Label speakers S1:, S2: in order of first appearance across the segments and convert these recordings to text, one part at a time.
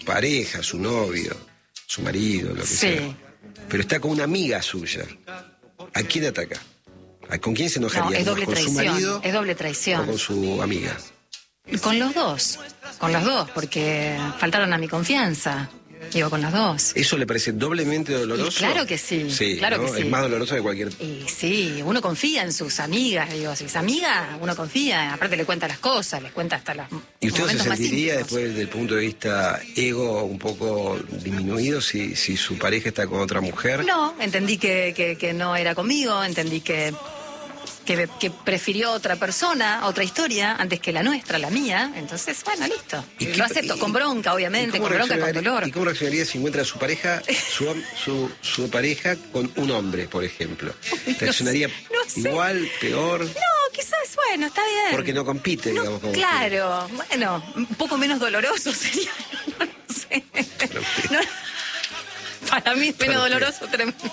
S1: pareja, su novio, su marido, lo que sea. Pero está con una amiga suya. ¿A quién ataca? ¿Con quién se enojaría?
S2: No, es doble
S1: ¿Con
S2: traición,
S1: su marido?
S2: es doble traición.
S1: ¿O con su amiga?
S2: Con los dos, porque faltaron a mi confianza. Digo, con los dos.
S1: ¿Eso le parece doblemente doloroso?
S2: Y claro que sí, claro
S1: ¿no?
S2: que sí.
S1: Es más doloroso que cualquier...
S2: Y sí, uno confía en sus amigas, digo, si es amiga, uno confía, aparte le cuenta las cosas, les cuenta hasta los
S1: ¿Y usted
S2: momentos
S1: se
S2: más
S1: sentiría
S2: íntimos.
S1: después del punto de vista ego un poco disminuido si su pareja está con otra mujer?
S2: No, entendí que no era conmigo, entendí que prefirió otra persona, otra historia, antes que la nuestra, la mía. Entonces, bueno, listo. Lo acepto, con bronca, obviamente, con bronca, con dolor.
S1: ¿Y cómo reaccionaría si encuentra a su pareja, su pareja con un hombre, por ejemplo? ¿Reaccionaría igual, peor?
S2: No, quizás, bueno, está bien.
S1: Porque no compite, digamos. Como
S2: claro, bueno, un poco menos doloroso sería, no sé. No, para mí es menos doloroso, tremendo.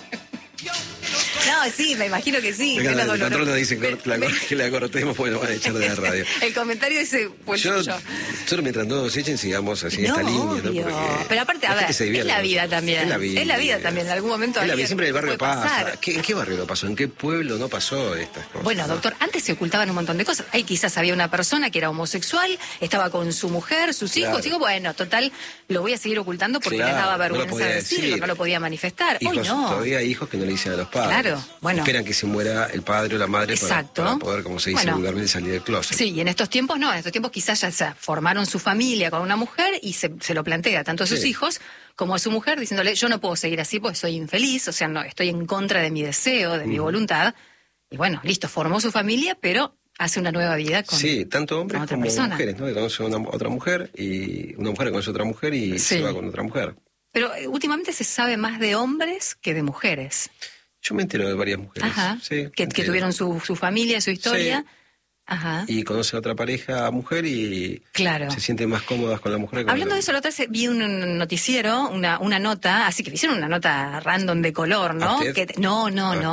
S2: No, sí, me imagino que sí.
S1: El control nos dice que la cortemos porque nos van a echar de la radio.
S2: El comentario ese fue yo.
S1: Nosotros mientras no nos echen sigamos así esta línea,
S2: obvio.
S1: ¿no? Porque
S2: pero aparte, a ver, es la vida también. Es la vida también, en algún momento.
S1: Es la vida, siempre en el barrio pasa.
S2: Pasar.
S1: ¿En qué barrio no pasó? ¿En qué pueblo no pasó estas cosas?
S2: Bueno, doctor, antes se ocultaban un montón de cosas. Ahí quizás había una persona que era homosexual, estaba con su mujer, sus hijos. Digo, bueno, total, lo voy a seguir ocultando porque les daba vergüenza decirlo, no lo podía manifestar. Hoy no.
S1: Todavía hay hijos que no le dicen a los padres.
S2: Claro, bueno.
S1: Esperan que se muera el padre o la madre para poder, como se dice vulgarmente, salir del closet.
S2: Sí, y en estos tiempos no, en estos tiempos quizás ya formaron su familia con una mujer y se lo plantea tanto a sus hijos como a su mujer, diciéndole, yo no puedo seguir así porque soy infeliz, o sea, no, estoy en contra de mi deseo, de mi voluntad. Y bueno, listo, formó su familia, pero hace una nueva vida con
S1: tanto hombres
S2: otra
S1: como
S2: persona.
S1: Mujeres, ¿no? Que conocen a otra mujer y una mujer conoce a otra mujer y se va con otra mujer.
S2: Pero últimamente se sabe más de hombres que de mujeres.
S1: Yo me entero de varias mujeres.
S2: Ajá. Que tuvieron su familia, su historia.
S1: Sí.
S2: Ajá.
S1: Y conocen a otra pareja mujer y se sienten más cómodas con la mujer.
S2: Hablando de eso, la otra vez vi un noticiero, una nota, así que le hicieron una nota random de color, ¿no? No.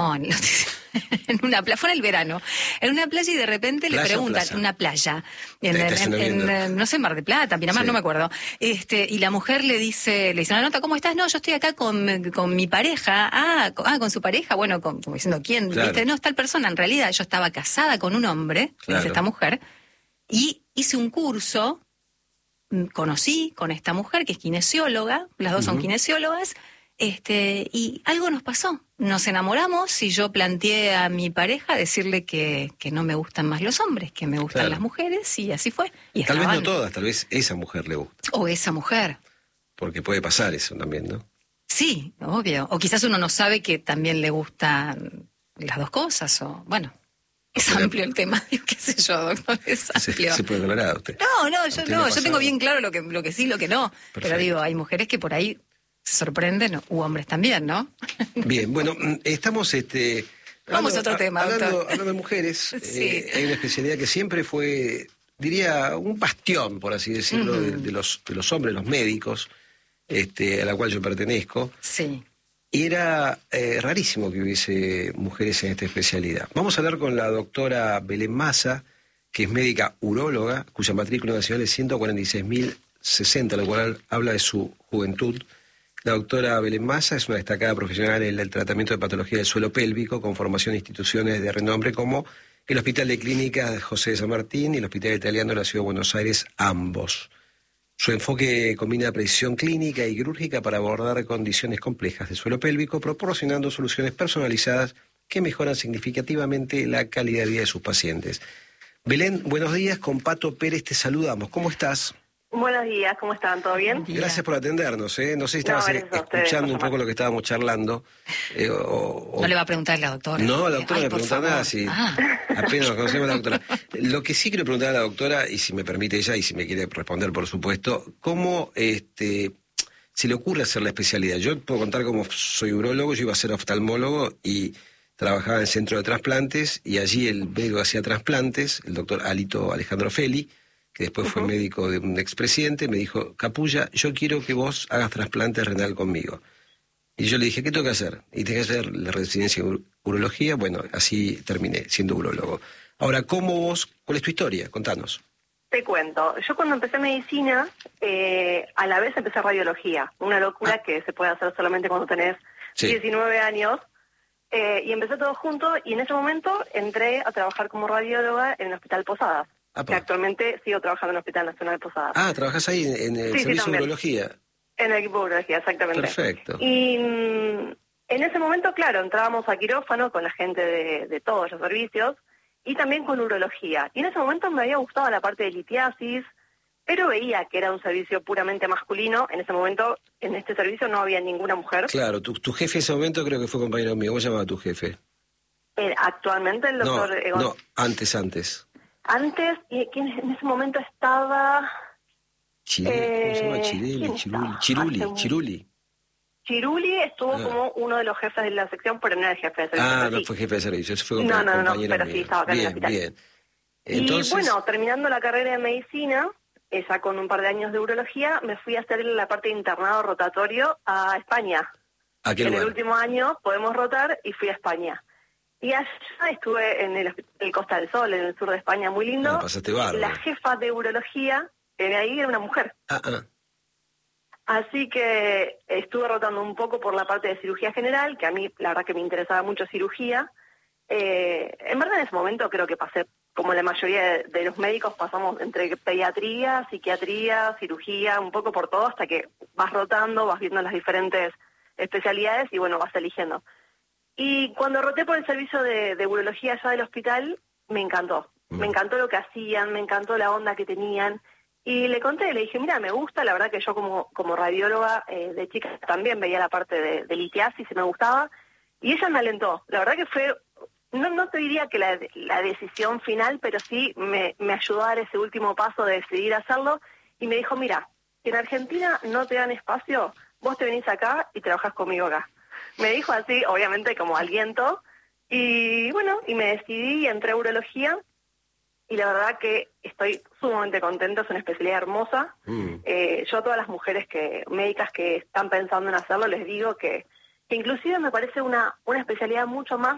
S2: En una playa, fue en el verano, en una playa y de repente le preguntan, una playa, en no sé, Mar de Plata, Pinamar, no me acuerdo, y la mujer le dice una nota, ¿cómo estás? No, yo estoy acá con mi pareja, con su pareja, bueno, como diciendo, ¿quién? ¿Viste? No, es tal persona, en realidad yo estaba casada con un hombre, dice esta mujer, y hice un curso, conocí con esta mujer que es kinesióloga, las dos son kinesiólogas, y algo nos pasó. Nos enamoramos y yo planteé a mi pareja decirle que no me gustan más los hombres, que me gustan las mujeres, y así fue. Y
S1: tal vez no todas, tal vez esa mujer le gusta.
S2: O esa mujer.
S1: Porque puede pasar eso también, ¿no?
S2: Sí, obvio. O quizás uno no sabe que también le gustan las dos cosas, o bueno. Es amplio el tema, qué sé yo, doctor, es amplio.
S1: ¿Se puede aclarar a usted?
S2: No, yo tengo bien claro lo que sí, lo que no. Perfecto. Pero digo, hay mujeres que por ahí se sorprenden, u hombres también, ¿no?
S1: Bien, bueno, estamos
S2: vamos a otro tema,
S1: hablando de mujeres. Hay una especialidad que siempre fue, diría, un bastión, por así decirlo, de los hombres, los médicos, a la cual yo pertenezco.
S2: Sí.
S1: Y era rarísimo que hubiese mujeres en esta especialidad. Vamos a hablar con la doctora Belén Massa, que es médica uróloga, cuya matrícula nacional es 146.060, lo cual habla de su juventud. La doctora Belén Massa es una destacada profesional en el tratamiento de patología del suelo pélvico, con formación en instituciones de renombre como el Hospital de Clínicas José de San Martín y el Hospital Italiano de la Ciudad de Buenos Aires, ambos. Su enfoque combina precisión clínica y quirúrgica para abordar condiciones complejas de suelo pélvico, proporcionando soluciones personalizadas que mejoran significativamente la calidad de vida de sus pacientes. Belén, buenos días, con Pato Pérez te saludamos. ¿Cómo estás?
S3: Buenos días, ¿cómo están? ¿Todo bien?
S1: Gracias por atendernos, ¿eh? No sé si estabas escuchando un poco lo que estábamos charlando.
S2: No le va a preguntar a la doctora.
S1: No, la doctora no le pregunta nada, si apenas nos conocemos a la doctora. Lo que sí quiero preguntar a la doctora, y si me permite ella, y si me quiere responder, por supuesto, ¿cómo se le ocurre hacer la especialidad? Yo puedo contar cómo soy urólogo, yo iba a ser oftalmólogo y trabajaba en el centro de trasplantes, y allí el médico que hacía trasplantes, el doctor Alejandro Feli, que después fue médico de un expresidente, me dijo, Capulla, yo quiero que vos hagas trasplante renal conmigo. Y yo le dije, ¿qué tengo que hacer? Y tengo que hacer la residencia en urología. Bueno, así terminé siendo urólogo. Ahora, ¿cuál es tu historia? Contanos.
S3: Te cuento. Yo cuando empecé medicina, a la vez empecé radiología. Una locura que se puede hacer solamente cuando tenés 19 años. Y empecé todo junto y en ese momento entré a trabajar como radióloga en el Hospital Posadas. Que actualmente sigo trabajando en el Hospital Nacional Posadas.
S1: Ah, ¿trabajás ahí en el servicio de urología?
S3: En el equipo de urología, exactamente.
S1: Perfecto.
S3: Y en ese momento, claro, entrábamos a quirófano con la gente de todos los servicios y también con urología. Y en ese momento me había gustado la parte de litiasis, pero veía que era un servicio puramente masculino. En ese momento, en este servicio no había ninguna mujer.
S1: Claro, tu jefe en ese momento creo que fue compañero mío. ¿Cómo se llamaba tu jefe?
S3: Actualmente el doctor Egon.
S1: No, antes.
S3: Antes, ¿quién en ese momento estaba?
S1: ¿Cómo se llama? Chiruli.
S3: Chiruli estuvo como uno de los jefes de la sección, pero no era el jefe de servicio.
S1: Ah, no fue jefe de servicio, eso fue
S3: compañero
S1: mío.
S3: Pero sí, estaba acá en el hospital.
S1: Bien. Entonces...
S3: Y bueno, terminando la carrera de medicina, ya con un par de años de urología, me fui a hacer la parte de internado rotatorio a España.
S1: ¿A qué lugar?
S3: En el último año podemos rotar y fui a España. Y allá estuve en el Costa del Sol, en el sur de España, muy lindo.
S1: Pasaste bárbaro.
S3: La jefa de urología de ahí era una mujer. Así que estuve rotando un poco por la parte de cirugía general, que a mí la verdad que me interesaba mucho cirugía. En verdad en ese momento creo que pasé, como la mayoría de los médicos, pasamos entre pediatría, psiquiatría, cirugía, un poco por todo, hasta que vas rotando, vas viendo las diferentes especialidades y bueno, vas eligiendo. Y cuando roté por el servicio de urología allá del hospital, me encantó. Me encantó lo que hacían, me encantó la onda que tenían. Y le conté, le dije, mira, me gusta, la verdad que yo como radióloga de chica también veía la parte de litiasis y me gustaba. Y ella me alentó. La verdad que fue, no te diría que la decisión final, pero sí me ayudó a dar ese último paso de decidir hacerlo. Y me dijo, mira, si en Argentina no te dan espacio, vos te venís acá y trabajás conmigo acá. Me dijo así, obviamente como aliento, y bueno, y me decidí y entré a urología, y la verdad que estoy sumamente contenta, es una especialidad hermosa. Yo a todas las mujeres médicas que están pensando en hacerlo, les digo que inclusive me parece una especialidad mucho más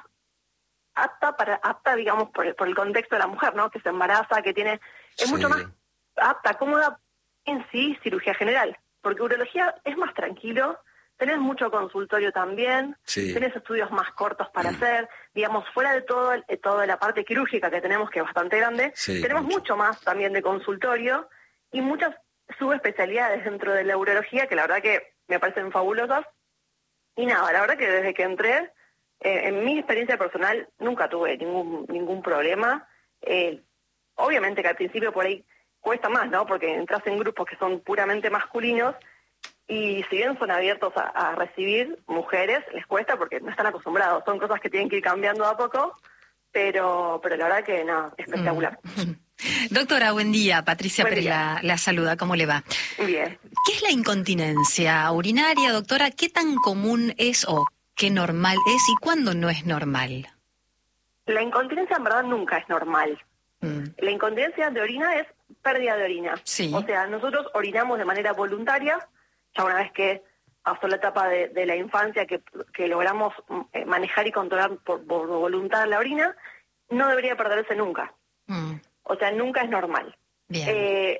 S3: apta, digamos, por el contexto de la mujer, ¿no? Que se embaraza, que tiene, es mucho más apta, cómoda en sí, cirugía general, porque urología es más tranquilo. Tenés mucho consultorio también, tenés estudios más cortos para hacer, digamos, fuera de toda la parte quirúrgica que tenemos, que es bastante grande, tenemos mucho más también de consultorio y muchas subespecialidades dentro de la urología que la verdad que me parecen fabulosas. Y nada, la verdad que desde que entré, en mi experiencia personal, nunca tuve ningún problema. Obviamente que al principio por ahí cuesta más, ¿no? Porque entras en grupos que son puramente masculinos, y si bien son abiertos a recibir mujeres, les cuesta porque no están acostumbrados. Son cosas que tienen que ir cambiando a poco, pero la verdad que nada, espectacular.
S2: Doctora, buen día. Patricia Pérez la saluda. ¿Cómo le va?
S3: Bien.
S2: ¿Qué es la incontinencia urinaria, doctora? ¿Qué tan común es o qué normal es y cuándo no es normal?
S3: La incontinencia en verdad nunca es normal. La incontinencia de orina es pérdida de orina.
S2: Sí.
S3: O sea, nosotros orinamos de manera voluntaria. Ya una vez que pasó la etapa de la infancia que logramos manejar y controlar por voluntad la orina, no debería perderse nunca. O sea, nunca es normal.
S2: Bien.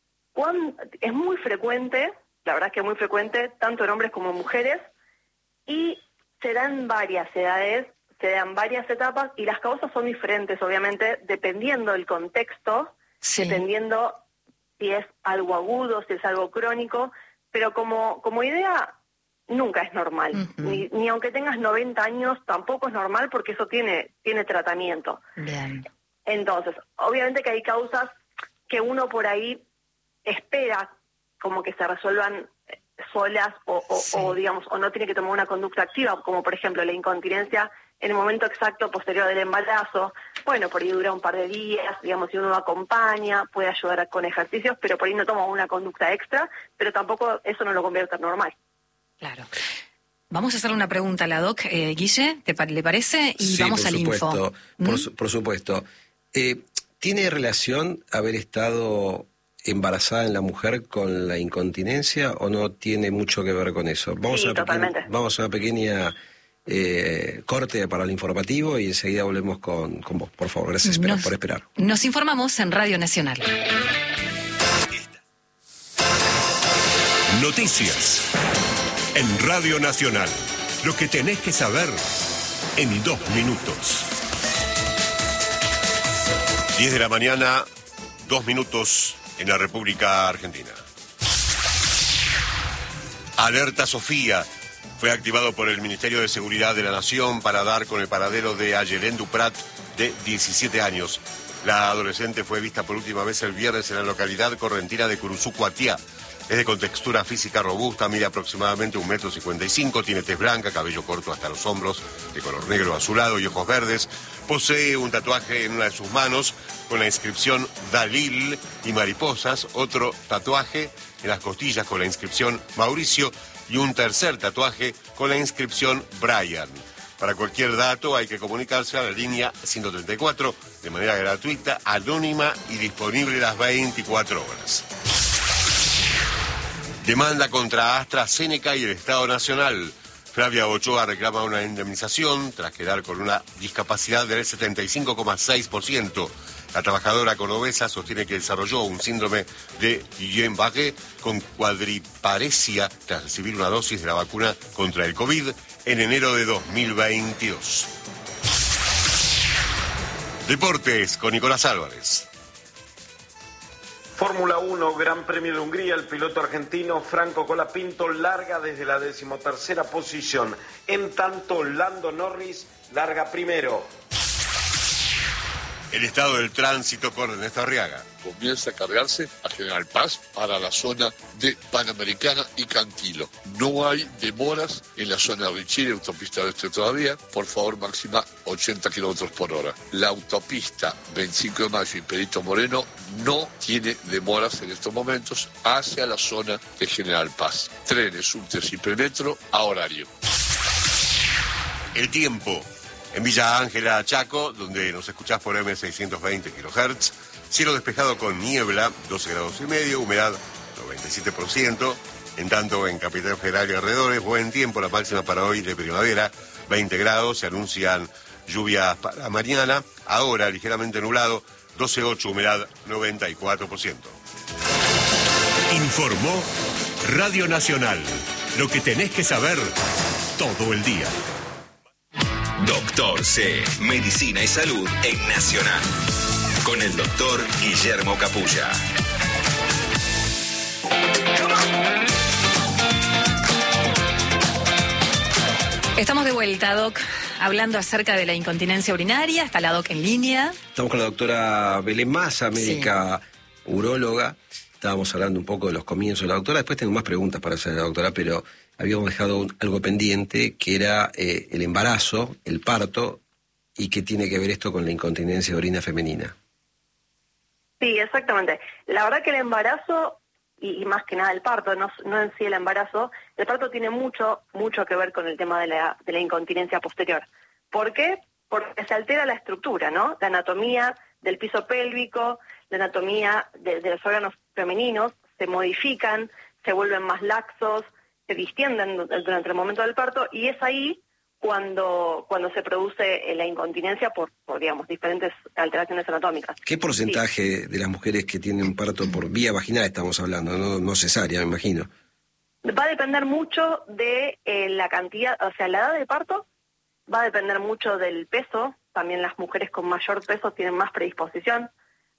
S3: Es muy frecuente, la verdad es que es muy frecuente, tanto en hombres como en mujeres, y se dan varias edades, se dan varias etapas, y las causas son diferentes, obviamente, dependiendo del contexto, dependiendo si es algo agudo, si es algo crónico. Pero como idea, nunca es normal. Ni aunque tengas 90 años, tampoco es normal porque eso tiene tratamiento.
S2: Bien.
S3: Entonces, obviamente que hay causas que uno por ahí espera como que se resuelvan solas o digamos, o no tiene que tomar una conducta activa, como por ejemplo la incontinencia en el momento exacto posterior del embarazo. Bueno, por ahí dura un par de días, digamos, si uno lo acompaña, puede ayudar con ejercicios, pero por ahí no toma una conducta extra, pero tampoco eso no lo convierte en normal.
S2: Claro. Vamos a hacerle una pregunta a la doc, Guille, ¿le parece? Y vamos al info.
S1: Por supuesto. ¿Tiene relación haber estado embarazada en la mujer con la incontinencia o no tiene mucho que ver con eso?
S3: Totalmente.
S1: Vamos a una pequeña corte para el informativo y enseguida volvemos con vos. Por favor, gracias por esperar.
S2: Nos informamos en Radio Nacional.
S4: Noticias en Radio Nacional. Lo que tenés que saber en 2 minutos. 10 de la mañana, 2 minutos en la República Argentina. Alerta Sofía fue activado por el Ministerio de Seguridad de la Nación para dar con el paradero de Ayelén Duprat, de 17 años. La adolescente fue vista por última vez el viernes en la localidad correntina de Curuzú, Cuatiá. Es de contextura física robusta, mide aproximadamente 1,55 m, tiene tez blanca, cabello corto hasta los hombros, de color negro azulado y ojos verdes. Posee un tatuaje en una de sus manos con la inscripción Dalil y mariposas, otro tatuaje en las costillas con la inscripción Mauricio y un tercer tatuaje con la inscripción Brian. Para cualquier dato hay que comunicarse a la línea 134 de manera gratuita, anónima y disponible las 24 horas. Demanda contra AstraZeneca y el Estado Nacional. Flavia Ochoa reclama una indemnización tras quedar con una discapacidad del 75,6%. La trabajadora cordobesa sostiene que desarrolló un síndrome de Guillain-Barré con cuadriparesia tras recibir una dosis de la vacuna contra el COVID en enero de 2022. Deportes con Nicolás Álvarez.
S5: Fórmula 1, Gran Premio de Hungría, el piloto argentino Franco Colapinto larga desde la 13ª posición. En tanto, Lando Norris larga primero.
S4: El estado del tránsito con Ernesto Arriaga.
S6: Comienza a cargarse a General Paz para la zona de Panamericana y Cantilo. No hay demoras en la zona de Richiri, autopista oeste todavía. Por favor, máxima 80 kilómetros por hora. La autopista 25 de Mayo y Perito Moreno no tiene demoras en estos momentos hacia la zona de General Paz. Trenes, subtes y premetro a horario.
S4: El tiempo. En Villa Ángela, Chaco, donde nos escuchás por M620 kHz, cielo despejado con niebla, 12 grados y medio, humedad 97%. En tanto, en Capital Federal y alrededores, buen tiempo, la máxima para hoy de primavera, 20 grados, se anuncian lluvias para mañana, ahora ligeramente nublado, 12,8, humedad 94%. Informó Radio Nacional, lo que tenés que saber todo el día.
S7: Doctor C, Medicina y Salud en Nacional, con el doctor Guillermo Capulla.
S2: Estamos de vuelta, Doc, hablando acerca de la incontinencia urinaria. Está la Doc en línea.
S1: Estamos con la doctora Belén Masa, médica uróloga. Estábamos hablando un poco de los comienzos de la doctora. Después tengo más preguntas para hacer a la doctora, pero habíamos dejado algo pendiente, que era el embarazo, el parto, y qué tiene que ver esto con la incontinencia de orina femenina.
S3: Sí, exactamente. La verdad que el embarazo, y más que nada el parto, no en sí el embarazo, el parto tiene mucho que ver con el tema de la incontinencia posterior. ¿Por qué? Porque se altera la estructura, ¿no? La anatomía del piso pélvico, la anatomía de los órganos femeninos se modifican, se vuelven más laxos, se distienden durante el momento del parto, y es ahí cuando se produce la incontinencia por digamos, diferentes alteraciones anatómicas.
S1: ¿Qué porcentaje de las mujeres que tienen parto por vía vaginal estamos hablando? No cesárea, me imagino.
S3: Va a depender mucho de la cantidad, o sea, la edad del parto, va a depender mucho del peso. También las mujeres con mayor peso tienen más predisposición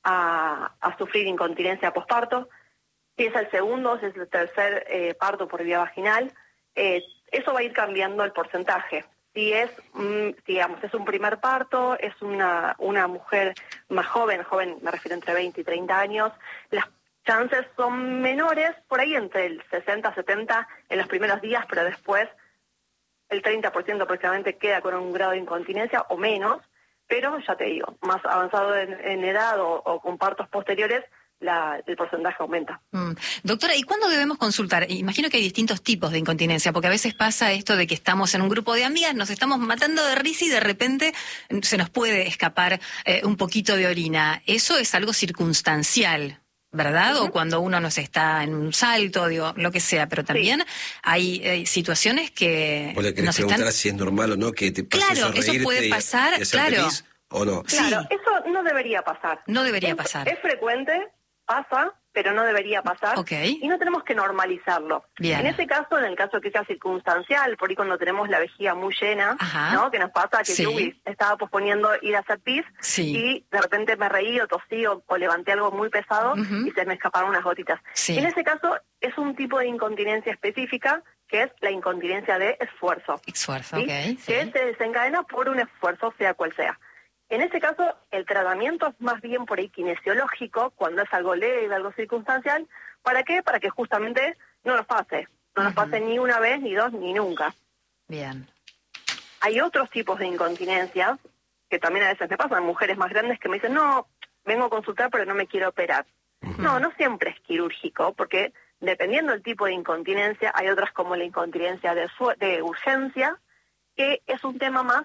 S3: a sufrir incontinencia posparto. Si es el segundo, si es el tercer parto por vía vaginal, eso va a ir cambiando el porcentaje. Si es, digamos, es un primer parto, es una mujer más joven me refiero entre 20 y 30 años, las chances son menores, por ahí entre el 60-70 en los primeros días, pero después el 30% aproximadamente queda con un grado de incontinencia o menos, pero ya te digo, más avanzado en edad o con partos posteriores, el porcentaje aumenta.
S2: Doctora, ¿y cuándo debemos consultar? Imagino que hay distintos tipos de incontinencia, porque a veces pasa esto de que estamos en un grupo de amigas, nos estamos matando de risa y de repente se nos puede escapar un poquito de orina. ¿Eso es algo circunstancial? ¿verdad? O cuando uno no se está en un salto, digo, lo que sea, pero también hay situaciones que
S1: vos le querés preguntar si es normal o no que te pase eso,
S2: eso puede pasar,
S1: y claro. Pis, ¿o no?
S3: Claro, eso no debería pasar.
S2: No debería pasar.
S3: Es frecuente, pasa, pero no debería pasar. Y no tenemos que normalizarlo.
S2: Bien.
S3: En ese caso, en el caso que sea circunstancial, por ahí cuando tenemos la vejiga muy llena, ¿no? Que nos pasa que yo estaba posponiendo ir a hacer pis y de repente me reí o tosí o levanté algo muy pesado y se me escaparon unas gotitas. En ese caso es un tipo de incontinencia específica que es la incontinencia de esfuerzo. Que se desencadena por un esfuerzo, sea cual sea. En este caso, el tratamiento es más bien por ahí kinesiológico, cuando es algo leve, algo circunstancial. ¿Para qué? Para que justamente no nos pase. No nos pase ni una vez, ni dos, ni nunca.
S2: Bien.
S3: Hay otros tipos de incontinencias, que también a veces me pasan, mujeres más grandes que me dicen, no, vengo a consultar pero no me quiero operar. No siempre es quirúrgico, porque dependiendo del tipo de incontinencia, hay otras como la incontinencia de urgencia, que es un tema más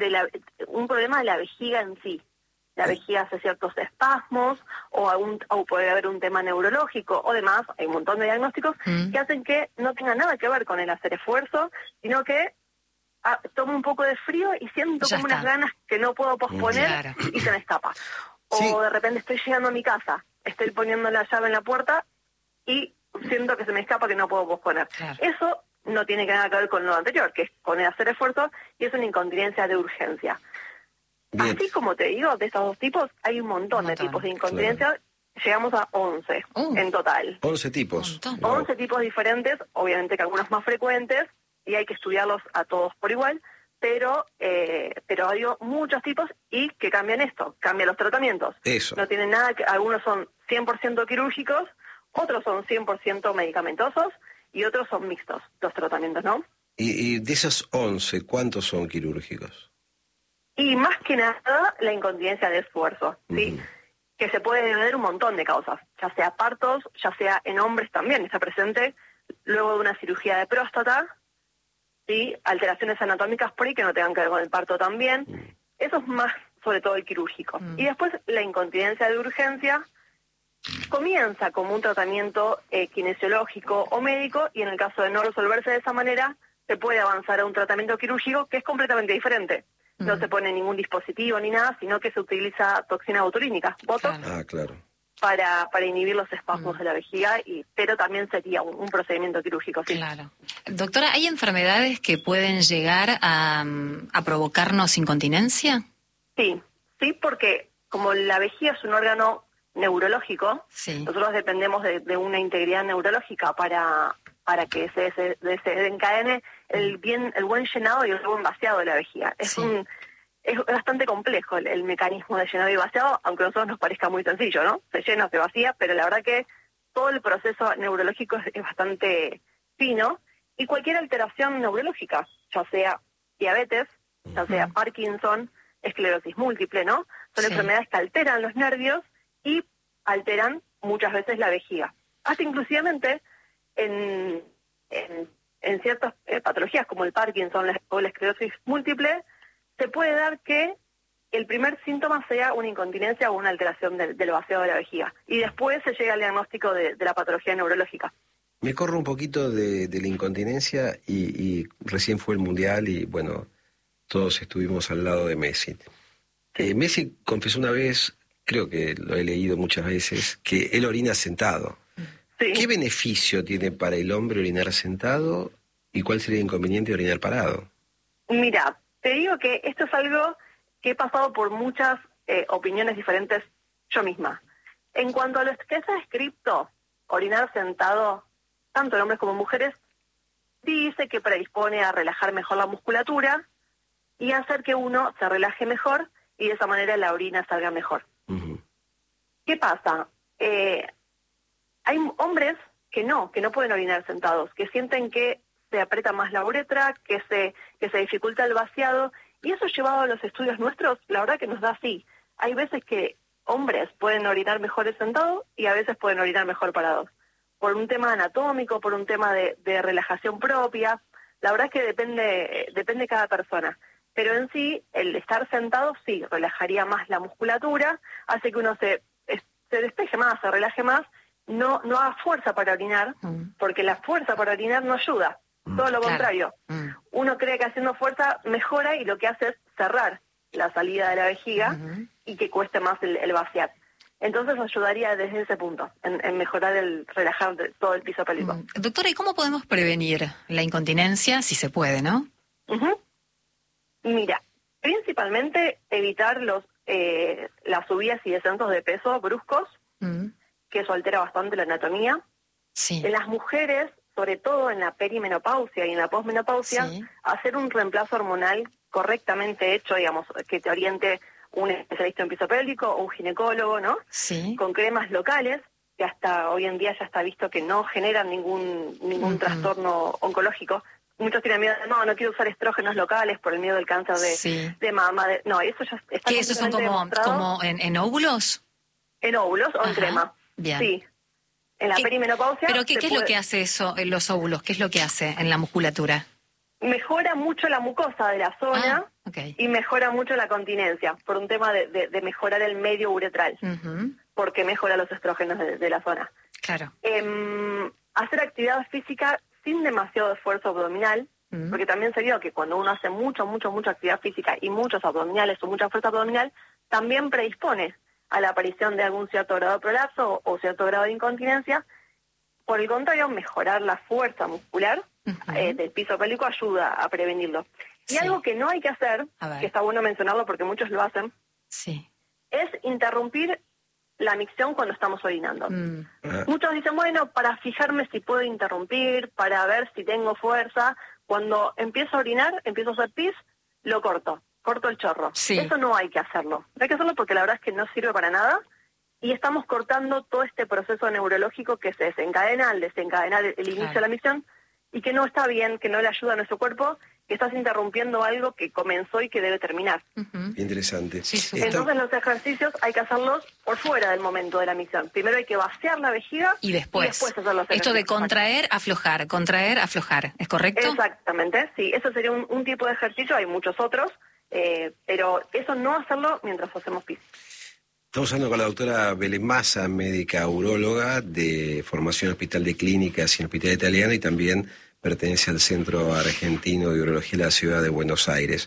S3: un problema de la vejiga en sí. La vejiga hace ciertos espasmos o puede haber un tema neurológico o demás. Hay un montón de diagnósticos que hacen que no tenga nada que ver con el hacer esfuerzo, sino que tomo un poco de frío y siento como unas ganas que no puedo posponer y se me escapa. O de repente estoy llegando a mi casa, estoy poniendo la llave en la puerta y siento que se me escapa que no puedo posponer. Eso no tiene nada que ver con lo anterior, que es con el hacer esfuerzo, y es una incontinencia de urgencia. Bien. Así como te digo, de estos dos tipos, hay un montón de tipos de incontinencia. Llegamos a 11 en total.
S1: 11 tipos.
S3: 11 tipos diferentes, obviamente que algunos más frecuentes, y hay que estudiarlos a todos por igual, pero hay muchos tipos y que cambian cambian los tratamientos.
S1: Eso.
S3: No tienen nada que, algunos son 100% quirúrgicos, otros son 100% medicamentosos, y otros son mixtos, los tratamientos, ¿no?
S1: Y de esos 11, ¿cuántos son quirúrgicos?
S3: Y más que nada, la incontinencia de esfuerzo, ¿sí? Que se puede deber un montón de causas, ya sea partos, ya sea en hombres también, está presente luego de una cirugía de próstata, ¿sí? Alteraciones anatómicas por ahí que no tengan que ver con el parto también. Eso es más, sobre todo, el quirúrgico. Y después, la incontinencia de urgencia comienza como un tratamiento kinesiológico o médico, y en el caso de no resolverse de esa manera, se puede avanzar a un tratamiento quirúrgico que es completamente diferente. No se pone ningún dispositivo ni nada, sino que se utiliza toxina botulínica, Botox, para inhibir los espasmos de la vejiga, pero también sería un procedimiento quirúrgico. ¿Sí?
S2: Claro. Doctora, ¿hay enfermedades que pueden llegar a provocarnos incontinencia?
S3: Sí, porque como la vejiga es un órgano neurológico, nosotros dependemos de una integridad neurológica para que se desencadene el buen llenado y el buen vaciado de la vejiga. Es bastante complejo el mecanismo de llenado y vaciado, aunque a nosotros nos parezca muy sencillo, ¿no? Se llena, se vacía, pero la verdad que todo el proceso neurológico es bastante fino, y cualquier alteración neurológica, ya sea diabetes, ya sea Parkinson, esclerosis múltiple, ¿no? Son enfermedades que alteran los nervios y alteran muchas veces la vejiga. Hasta inclusivamente en ciertas patologías como el Parkinson o la esclerosis múltiple, se puede dar que el primer síntoma sea una incontinencia o una alteración del vaciado de la vejiga, y después se llega al diagnóstico de la patología neurológica.
S1: Me corro un poquito de la incontinencia y recién fue el Mundial y bueno, todos estuvimos al lado de Messi. Messi confesó una vez, creo que lo he leído muchas veces, que él orina sentado. ¿Qué beneficio tiene para el hombre orinar sentado y cuál sería el inconveniente de orinar parado?
S3: Mira, te digo que esto es algo que he pasado por muchas opiniones diferentes yo misma. En cuanto a lo que está escrito, orinar sentado, tanto en hombres como en mujeres, dice que predispone a relajar mejor la musculatura y hacer que uno se relaje mejor y de esa manera la orina salga mejor. ¿Qué pasa? Hay hombres que no pueden orinar sentados, que sienten que se aprieta más la uretra, que se dificulta el vaciado, y eso llevado a los estudios nuestros, la verdad que nos da así. Hay veces que hombres pueden orinar mejor sentados y a veces pueden orinar mejor parados. Por un tema anatómico, por un tema de relajación propia, la verdad es que depende de cada persona. Pero en sí, el estar sentado sí relajaría más la musculatura, hace que uno se se despeje más, se relaje más, no haga fuerza para orinar, porque la fuerza para orinar no ayuda, todo lo contrario. Uno cree que haciendo fuerza mejora y lo que hace es cerrar la salida de la vejiga y que cueste más el vaciar. Entonces ayudaría desde ese punto, en mejorar relajar todo el piso pélvico.
S2: Doctora, ¿y cómo podemos prevenir la incontinencia, si se puede, no?
S3: Mira, principalmente evitar las subidas y descensos de peso bruscos, que eso altera bastante la anatomía.
S2: Sí.
S3: En las mujeres, sobre todo en la perimenopausia y en la posmenopausia, hacer un reemplazo hormonal correctamente hecho, digamos, que te oriente un especialista en piso pélvico o un ginecólogo, ¿no?
S2: Sí.
S3: Con cremas locales, que hasta hoy en día ya está visto que no generan ningún trastorno oncológico. Muchos tienen miedo de, no quiero usar estrógenos locales por el miedo del cáncer de mama. No, eso ya está.
S2: ¿Qué, esos son como en óvulos?
S3: En óvulos o en crema.
S2: Bien.
S3: Sí. En la perimenopausia.
S2: ¿Pero qué es lo que hace eso en los óvulos? ¿Qué es lo que hace en la musculatura?
S3: Mejora mucho la mucosa de la zona y mejora mucho la continencia, por un tema de mejorar el medio uretral, porque mejora los estrógenos de la zona.
S2: Claro.
S3: Hacer actividad física sin demasiado esfuerzo abdominal, porque también se vio que cuando uno hace mucha actividad física y muchos abdominales o mucha fuerza abdominal, también predispone a la aparición de algún cierto grado de prolapso o cierto grado de incontinencia. Por el contrario, mejorar la fuerza muscular del piso pélvico ayuda a prevenirlo. Y algo que no hay que hacer, que está bueno mencionarlo porque muchos lo hacen, es interrumpir la micción cuando estamos orinando. Muchos dicen, bueno, para fijarme si puedo interrumpir, para ver si tengo fuerza, cuando empiezo a orinar, empiezo a hacer pis, lo corto el chorro. Eso no hay que hacerlo. No hay que hacerlo porque la verdad es que no sirve para nada y estamos cortando todo este proceso neurológico que se desencadena al desencadenar el inicio de la micción y que no está bien, que no le ayuda a nuestro cuerpo, que estás interrumpiendo algo que comenzó y que debe terminar.
S1: Interesante.
S3: Entonces los ejercicios hay que hacerlos por fuera del momento de la micción. Primero hay que vaciar la vejiga
S2: y después
S3: hacer los ejercicios.
S2: Esto de contraer, aflojar, ¿es correcto?
S3: Exactamente, sí. Eso sería un tipo de ejercicio, hay muchos otros, pero eso no hacerlo mientras hacemos pis.
S1: Estamos hablando con la doctora Belén Massa, médica uróloga de formación en Hospital de Clínicas y en Hospital Italiano y también pertenece al Centro Argentino de Urología de la Ciudad de Buenos Aires.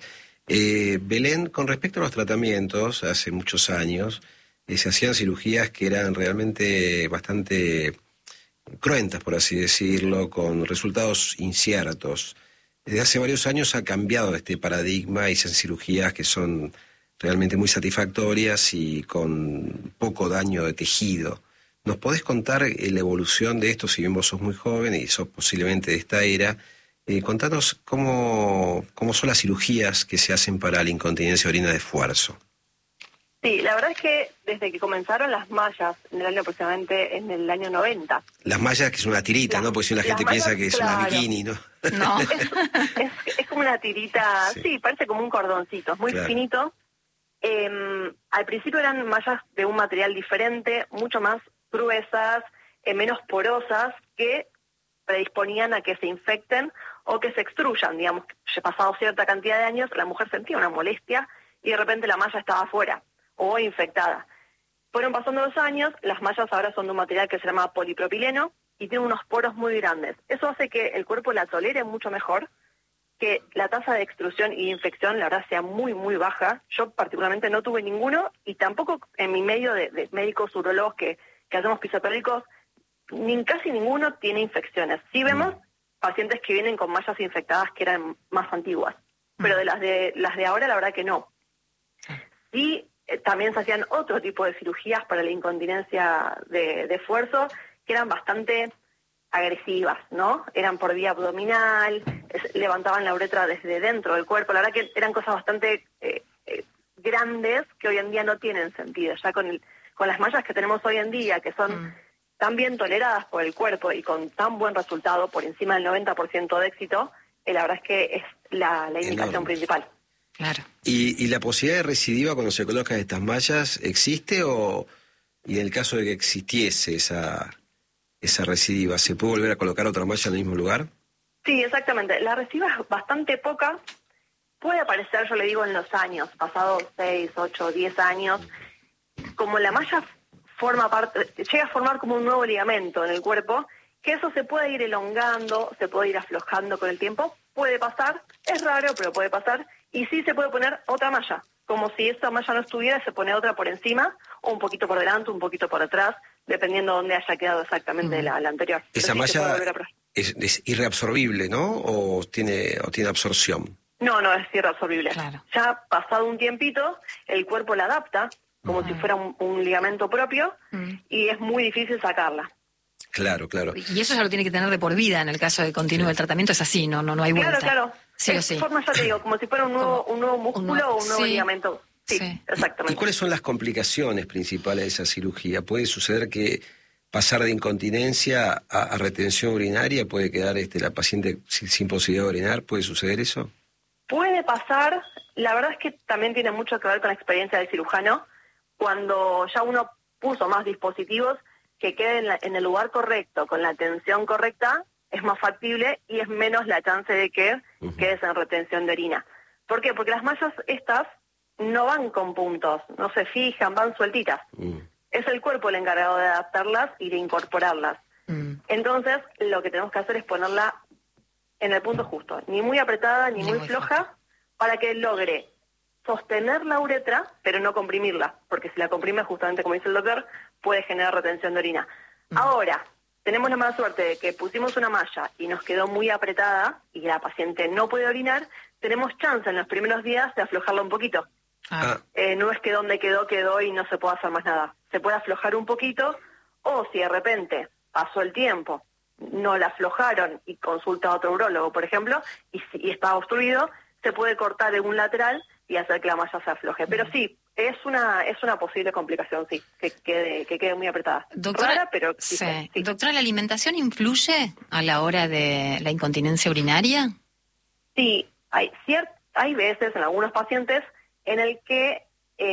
S1: Belén, con respecto a los tratamientos, hace muchos años se hacían cirugías que eran realmente bastante cruentas, por así decirlo, con resultados inciertos. Desde hace varios años ha cambiado este paradigma y se hacen cirugías que son realmente muy satisfactorias y con poco daño de tejido. ¿Nos podés contar la evolución de esto, si bien vos sos muy joven y sos posiblemente de esta era? Contanos cómo son las cirugías que se hacen para la incontinencia urina de esfuerzo.
S3: Sí, la verdad es que desde que comenzaron las mallas, aproximadamente en el año 90.
S1: Las mallas, que es una tirita, ¿no? Porque si la gente piensa que es una bikini, ¿no?
S3: No, es como una tirita, sí, parece como un cordoncito, es muy finito. Al principio eran mallas de un material diferente, mucho más gruesas, menos porosas, que predisponían a que se infecten o que se extruyan, digamos. Pasado cierta cantidad de años, la mujer sentía una molestia y de repente la malla estaba afuera o infectada. Fueron pasando los años, las mallas ahora son de un material que se llama polipropileno y tiene unos poros muy grandes. Eso hace que el cuerpo la tolere mucho mejor, que la tasa de extrusión y infección, la verdad, sea muy, muy baja. Yo particularmente no tuve ninguno y tampoco en mi medio de médicos urologos que hacemos pisopélvicos, casi ninguno tiene infecciones. Sí vemos pacientes que vienen con mallas infectadas que eran más antiguas, pero de las de ahora la verdad que no. Y también se hacían otro tipo de cirugías para la incontinencia de esfuerzo que eran bastante agresivas, ¿no? Eran por vía abdominal, levantaban la uretra desde dentro del cuerpo. La verdad que eran cosas bastante grandes que hoy en día no tienen sentido. Ya con las mallas que tenemos hoy en día, que son tan bien toleradas por el cuerpo y con tan buen resultado, por encima del 90% de éxito, la verdad es que es la indicación principal.
S2: Claro.
S1: ¿Y la posibilidad de recidiva cuando se colocan estas mallas existe y en el caso de que existiese esa recidiva, ¿se puede volver a colocar otra malla en el mismo lugar?
S3: Sí, exactamente. La recidiva es bastante poca. Puede aparecer, yo le digo, en los años, pasados 6, 8, 10 años. Como la malla llega a formar como un nuevo ligamento en el cuerpo, que eso se puede ir elongando, se puede ir aflojando con el tiempo, puede pasar, es raro, pero puede pasar, y sí se puede poner otra malla, como si esa malla no estuviera, se pone otra por encima, o un poquito por delante, un poquito por atrás, dependiendo de dónde haya quedado exactamente la anterior.
S1: Esa malla es irreabsorbible, ¿no? ¿O tiene absorción?
S3: No, es irreabsorbible.
S2: Claro.
S3: Ya pasado un tiempito, el cuerpo la adapta, como si fuera un ligamento propio, y es muy difícil sacarla.
S1: Claro.
S2: Y eso ya lo tiene que tener de por vida en el caso de que continúe el tratamiento, es así, no hay vuelta.
S3: Claro.
S2: Sí o sí.
S3: Forma, ya te digo, como si fuera un nuevo músculo o un nuevo ligamento. Sí, exactamente.
S1: ¿Y cuáles son las complicaciones principales de esa cirugía? ¿Puede suceder que pasar de incontinencia a retención urinaria puede quedar la paciente sin posibilidad de orinar? ¿Puede suceder eso?
S3: Puede pasar, la verdad es que también tiene mucho que ver con la experiencia del cirujano. Cuando ya uno puso más dispositivos que queden en el lugar correcto, con la tensión correcta, es más factible y es menos la chance de que quedes en retención de orina. ¿Por qué? Porque las mallas estas no van con puntos, no se fijan, van sueltitas. Es el cuerpo el encargado de adaptarlas y de incorporarlas. Entonces, lo que tenemos que hacer es ponerla en el punto justo, ni muy apretada ni muy floja, para que logre sostener la uretra, pero no comprimirla, porque si la comprime, justamente como dice el doctor, puede generar retención de orina. Ahora, tenemos la mala suerte de que pusimos una malla y nos quedó muy apretada y la paciente no puede orinar, tenemos chance en los primeros días de aflojarla un poquito. No es que donde quedó y no se puede hacer más nada. Se puede aflojar un poquito, o si de repente pasó el tiempo, no la aflojaron y consulta a otro urólogo, por ejemplo, y está obstruido, se puede cortar en un lateral y hacer que la malla se afloje. Pero sí, es una posible complicación, sí, que quede muy apretada.
S2: Doctora,
S3: rara, pero sí.
S2: Doctora, ¿la alimentación influye a la hora de la incontinencia urinaria?
S3: Sí, hay veces en algunos pacientes en el que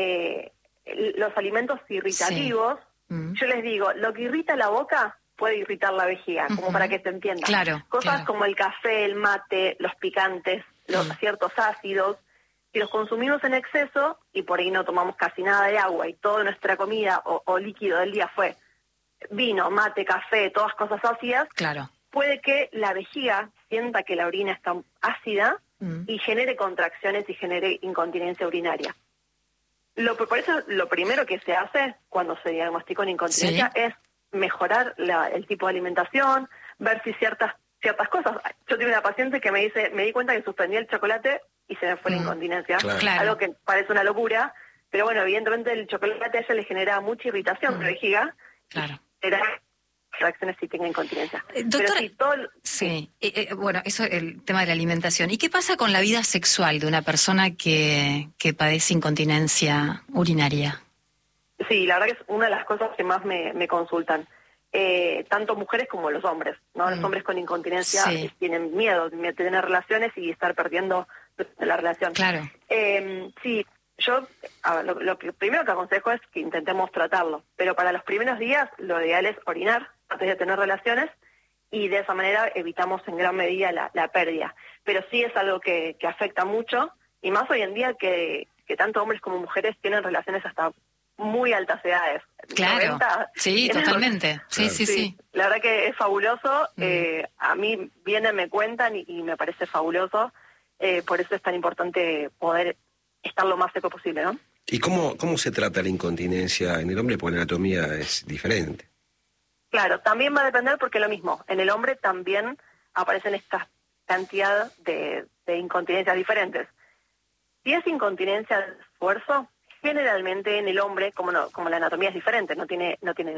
S3: los alimentos irritativos, yo les digo, lo que irrita la boca puede irritar la vejiga, como para que se entienda. Cosas como el café, el mate, los picantes, ciertos ácidos, si los consumimos en exceso y por ahí no tomamos casi nada de agua y toda nuestra comida o líquido del día fue vino, mate, café, todas cosas ácidas, puede que la vejiga sienta que la orina está ácida y genere contracciones y genere incontinencia urinaria. Por eso lo primero que se hace cuando se diagnostica una incontinencia es mejorar el tipo de alimentación, ver si ciertas cosas. Yo tuve una paciente que me dice, me di cuenta que suspendí el chocolate y se me fue la incontinencia. Algo que parece una locura, pero bueno, evidentemente el chocolate a ella le genera mucha irritación de vejiga. Era reacciones si tenga incontinencia.
S2: Doctora,
S3: pero si
S2: bueno, eso es el tema de la alimentación. ¿Y qué pasa con la vida sexual de una persona que padece incontinencia urinaria?
S3: Sí, la verdad que es una de las cosas que más me consultan. Tanto mujeres como los hombres, ¿no? Los hombres con incontinencia tienen miedo de tener relaciones y estar perdiendo la relación. Sí, yo lo que primero que aconsejo es que intentemos tratarlo, pero para los primeros días lo ideal es orinar antes de tener relaciones y de esa manera evitamos en gran medida la pérdida. Pero sí es algo que afecta mucho y más hoy en día que tanto hombres como mujeres tienen relaciones hasta muy altas edades. 90,
S2: totalmente. Sí.
S3: La verdad que es fabuloso. A mí vienen, me cuentan y me parece fabuloso. Por eso es tan importante poder estar lo más seco posible, ¿no?
S1: ¿Y cómo se trata la incontinencia en el hombre? Porque la anatomía es diferente.
S3: Claro, también va a depender porque lo mismo. En el hombre también aparecen esta cantidad de incontinencias diferentes. Si es incontinencia de esfuerzo, generalmente en el hombre, como la anatomía es diferente, no tiene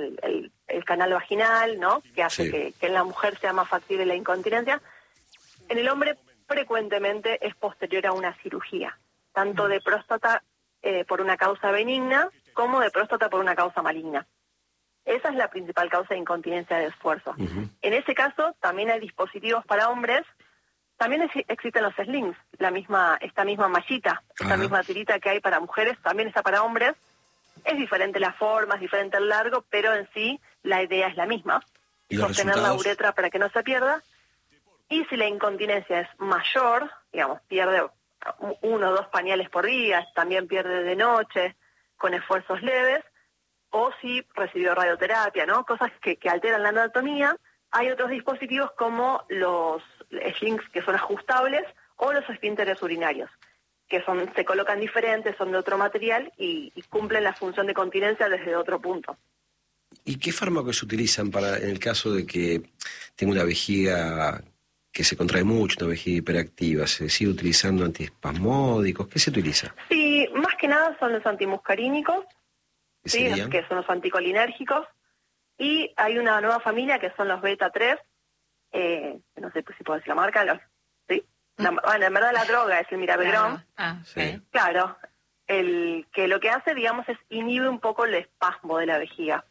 S3: el canal vaginal, ¿no? Que hace que en la mujer sea más factible la incontinencia. En el hombre frecuentemente es posterior a una cirugía, tanto de próstata por una causa benigna como de próstata por una causa maligna. Esa es la principal causa de incontinencia de esfuerzo. En ese caso también hay dispositivos para hombres. También existen los slings, esta misma mallita, esta misma tirita que hay para mujeres, también está para hombres. Es diferente la forma, es diferente el largo, pero en sí la idea es la misma. Sostener la uretra para que no se pierda. Y si la incontinencia es mayor, digamos, pierde 1 o 2 pañales por día, también pierde de noche, con esfuerzos leves, o si recibió radioterapia, ¿no? Cosas que alteran la anatomía. Hay otros dispositivos como los slings que son ajustables o los esfínteres urinarios, que se colocan diferentes, son de otro material y cumplen la función de continencia desde otro punto.
S1: ¿Y qué fármacos se utilizan en el caso de que tenga una vejiga que se contrae mucho, una vejiga hiperactiva? ¿Se sigue utilizando antiespasmódicos? ¿Qué se utiliza?
S3: Sí, más que nada son los antimuscarínicos, ¿sí? Que son los anticolinérgicos, y hay una nueva familia que son los beta-3, no sé si puedo decir la marca, ¿sí? Bueno, en verdad la droga es el mirabegrón.
S2: Sí.
S3: Claro, que lo que hace, digamos, es inhibe un poco el espasmo de la vejiga.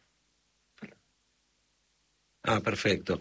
S1: Perfecto.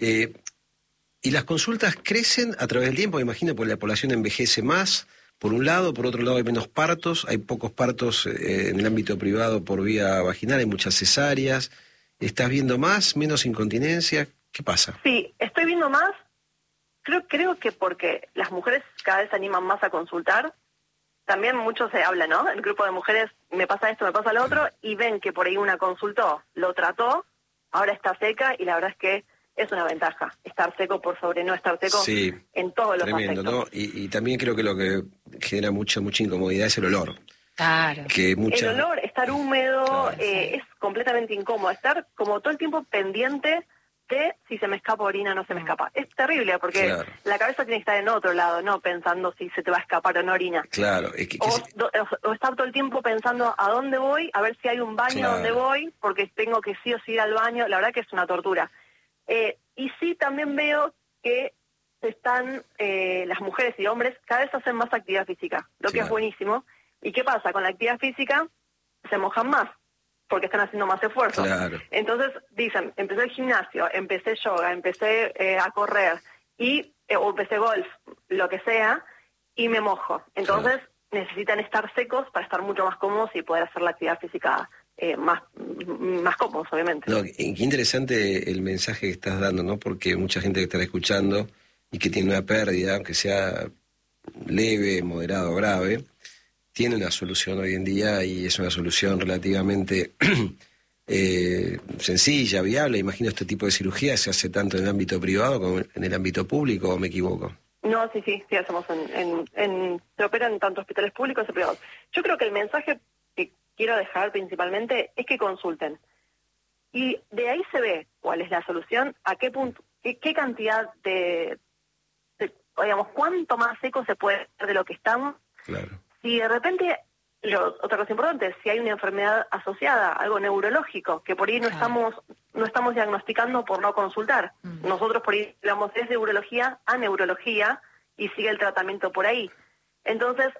S1: ¿Y las consultas crecen a través del tiempo? Me imagino, porque la población envejece más, por un lado, por otro lado hay menos partos, hay pocos partos en el ámbito privado por vía vaginal, hay muchas cesáreas. ¿Estás viendo más, menos incontinencia? ¿Qué pasa?
S3: Sí, estoy viendo más. Creo que porque las mujeres cada vez se animan más a consultar. También mucho se habla, ¿no? El grupo de mujeres, me pasa esto, me pasa lo otro, y ven que por ahí una consultó, lo trató, ahora está seca, y la verdad es que es una ventaja, estar seco por sobre no estar seco, sí, en todos los
S1: tremendo,
S3: aspectos.
S1: ¿no? Y también creo que lo que genera mucha incomodidad es el olor.
S2: Claro.
S3: El olor, estar húmedo,
S1: claro,
S3: es completamente incómodo. Estar como todo el tiempo pendiente de si se me escapa orina o no se me escapa. Es terrible porque la cabeza tiene que estar en otro lado, no pensando si se te va a escapar o no orina.
S1: Claro.
S3: O estar todo el tiempo pensando a dónde voy, a ver si hay un baño donde voy, porque tengo que sí o sí ir al baño. La verdad que es una tortura. Y sí, también veo que las mujeres y hombres cada vez hacen más actividad física, lo que es buenísimo. ¿Y qué pasa? Con la actividad física se mojan más, porque están haciendo más esfuerzo.
S1: Claro.
S3: Entonces dicen, empecé el gimnasio, empecé yoga, empecé a correr, o empecé golf, lo que sea, y me mojo. Entonces necesitan estar secos para estar mucho más cómodos y poder hacer la actividad física más cómodos, obviamente.
S1: No, qué interesante el mensaje que estás dando, ¿no? Porque mucha gente que está escuchando y que tiene una pérdida, aunque sea leve, moderada o grave, tiene una solución hoy en día, y es una solución relativamente sencilla, viable. Imagino este tipo de cirugía se hace tanto en el ámbito privado como en el ámbito público, ¿o me equivoco?
S3: No, sí, hacemos se opera en tanto hospitales públicos y privados. Yo creo que el mensaje que quiero dejar principalmente es que consulten. Y de ahí se ve cuál es la solución, a qué punto, qué cantidad digamos, cuánto más seco se puede hacer de lo que estamos.
S1: Claro.
S3: Si de repente, otra cosa importante, si hay una enfermedad asociada, algo neurológico, que por ahí no estamos diagnosticando por no consultar. Nosotros por ahí hablamos desde urología a neurología y sigue el tratamiento por ahí. Entonces,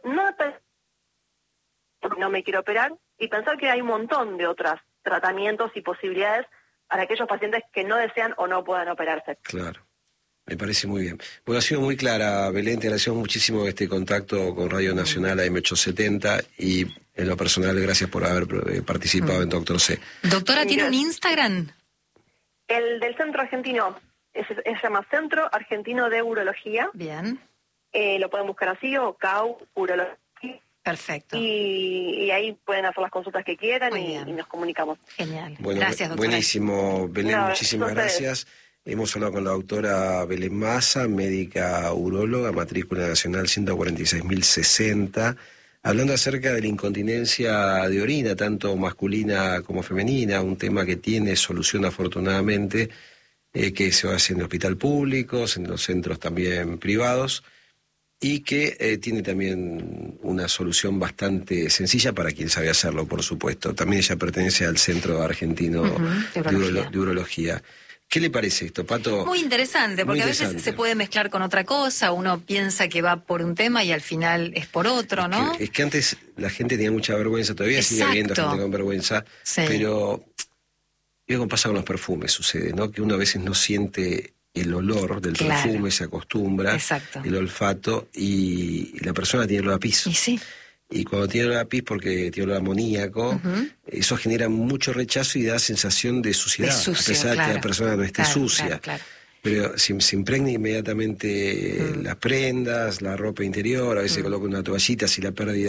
S3: no me quiero operar, y pensar que hay un montón de otros tratamientos y posibilidades para aquellos pacientes que no desean o no puedan operarse.
S1: Claro. Me parece muy bien. Bueno, ha sido muy clara, Belén, te agradecemos muchísimo este contacto con Radio Nacional AM870, y en lo personal, gracias por haber participado en Doctor C.
S2: Doctora, ¿tiene un Instagram?
S3: El del Centro Argentino, se llama Centro Argentino de Urología.
S2: Bien.
S3: Lo pueden buscar así, o CAU Urología.
S2: Perfecto.
S3: Y ahí pueden hacer las consultas que quieran y nos comunicamos.
S2: Genial.
S1: Bueno,
S2: gracias, doctora.
S1: Buenísimo, Belén, muchísimas gracias. Hemos hablado con la doctora Belén Massa, médica uróloga, matrícula nacional 146.060, hablando acerca de la incontinencia de orina, tanto masculina como femenina, un tema que tiene solución afortunadamente, que se hace en el hospital público, en los centros también privados, y que tiene también una solución bastante sencilla para quien sabe hacerlo, por supuesto. También ella pertenece al Centro Argentino de Urología. ¿Qué le parece esto, Pato?
S2: Muy interesante, porque a veces se puede mezclar con otra cosa, uno piensa que va por un tema y al final es por otro, ¿no?
S1: Es que antes la gente tenía mucha vergüenza, todavía sigue habiendo gente con vergüenza, pero como pasa con los perfumes, sucede, ¿no? Que uno a veces no siente el olor del perfume, se acostumbra, el olfato, y la persona tiene olor a pis.
S2: Y sí.
S1: Y cuando tiene olor a pis, porque tiene olor a amoníaco, eso genera mucho rechazo y da sensación de suciedad, a pesar de que la persona no esté sucia. Pero se impregna inmediatamente las prendas, la ropa interior, a veces coloca una toallita si la pérdida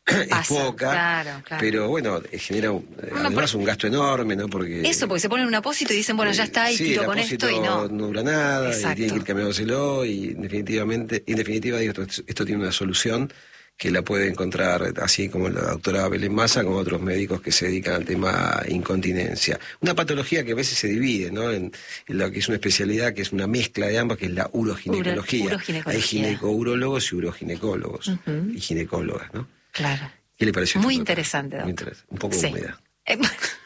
S1: es poca,
S2: claro.
S1: pero bueno, genera además un gasto enorme, ¿no? Porque
S2: se ponen un apósito y dicen, bueno, ya está, y tiro con esto y no
S1: dura nada,
S2: Exacto.
S1: y tiene que ir cambiándoselo, y en definitiva digo, esto tiene una solución que la puede encontrar así como la doctora Belén Massa, como otros médicos que se dedican al tema incontinencia. Una patología que a veces se divide, ¿no? En lo que es una especialidad que es una mezcla de ambas, que es la uroginecología. Hay ginecourólogos y uroginecólogos y ginecólogas, ¿no?
S2: Claro.
S1: ¿Qué le pareció?
S2: Muy interesante, doctor.
S1: Muy interesante. Un poco húmeda.